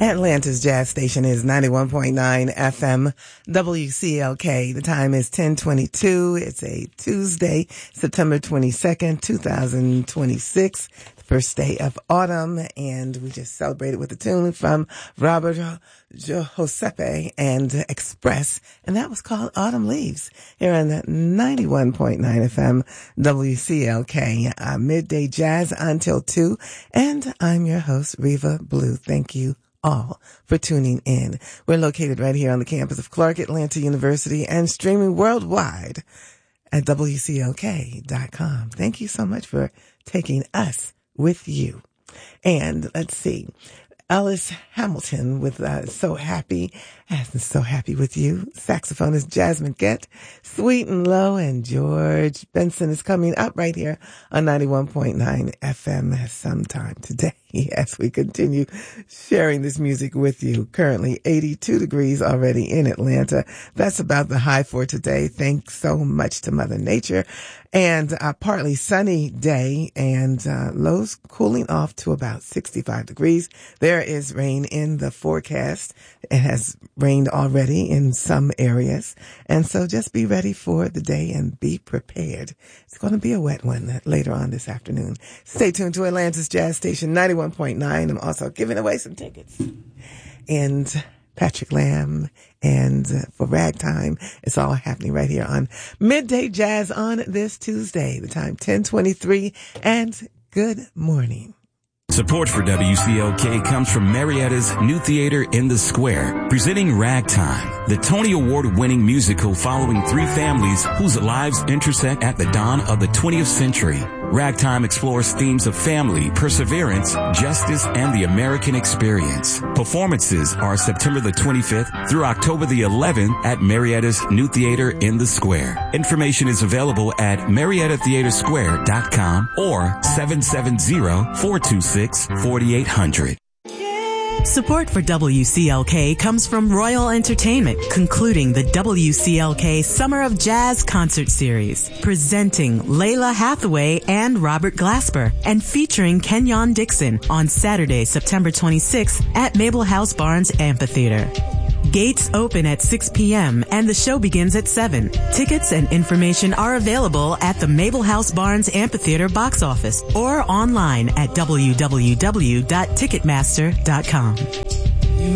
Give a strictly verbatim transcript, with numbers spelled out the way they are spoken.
Atlanta's Jazz Station is ninety-one point nine F M W C L K. The time is ten twenty-two. It's a Tuesday, September twenty-second, twenty twenty-six, the first day of autumn, and we just celebrated with a tune from Robert Giuseppe and Express, and that was called Autumn Leaves here on ninety-one point nine F M W C L K. Uh, midday jazz until two, and I'm your host, Reva Blue. Thank you all for tuning in. We're located right here on the campus of Clark Atlanta University and streaming worldwide at W C L K dot com. Thank you so much for taking us with you. And let's see, Ellis Hamilton with uh, So Happy, I'm so happy with you. Saxophonist Jasmine Gett, Sweet and Low, and George Benson is coming up right here on ninety-one point nine F M sometime today as we continue sharing this music with you. Currently eighty-two degrees already in Atlanta. That's about the high for today. Thanks so much to Mother Nature. And a partly sunny day, and uh, lows cooling off to about sixty-five degrees. There is rain in the forecast. It has rained already in some areas, and so just be ready for the day and be prepared. It's going to be a wet one later on this afternoon. Stay tuned to Atlanta's Jazz Station ninety-one point nine. I'm also giving away some tickets. And Patrick Lamb and uh, for Ragtime, it's all happening right here on Midday Jazz on this Tuesday. The time ten twenty-three, and good morning. Support for W C L K comes from Marietta's New Theater in the Square, presenting Ragtime, the Tony Award-winning musical following three families whose lives intersect at the dawn of the twentieth century. Ragtime explores themes of family, perseverance, justice, and the American experience. Performances are September the twenty-fifth through October the eleventh at Marietta's New Theater in the Square. Information is available at marietta theater square dot com or seven seven zero, four two six, four eight zero zero. Support for W C L K comes from Royal Entertainment, concluding the W C L K Summer of Jazz Concert Series, presenting Layla Hathaway and Robert Glasper, and featuring Kenyon Dixon on Saturday, September twenty-sixth at Mabel House Barnes Amphitheater. Gates open at six p.m. and the show begins at seven. Tickets and information are available at the Mabel House Barnes Amphitheater box office or online at w w w dot ticketmaster dot com.